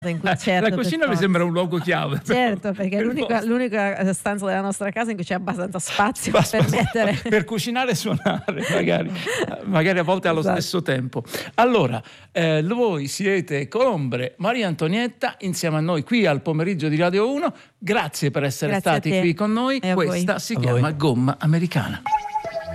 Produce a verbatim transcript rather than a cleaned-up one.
in cui, certo, la cucina mi sembra un luogo chiave. Certo, perché è l'unica, l'unica stanza della nostra casa in cui c'è abbastanza spazio Basta, per mettere per cucinare e suonare, magari, magari a volte allo esatto. stesso tempo. Allora, eh, voi siete Colombre, Maria Antonietta, insieme a noi qui al pomeriggio di Radio uno. Grazie per essere Grazie stati qui con noi. e a Questa voi. si A chiama voi. Gomma Americana.